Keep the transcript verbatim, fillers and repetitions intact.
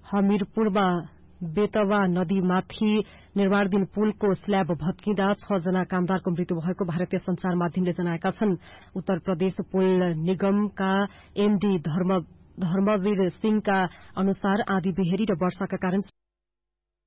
हमीरपुरमा बेतवा नदीमाथि निर्माणाधीन पुलको स्ल्याब भत्किँदा छ जना कामदारको मृत्यु भएको भारतीय संचार माध्यमले जनाएका छन्। उत्तर प्रदेश पुल निगमका एमडी धर्म धर्मवीर सिंहका अनुसार आँधी बेहरी र वर्षाका कारण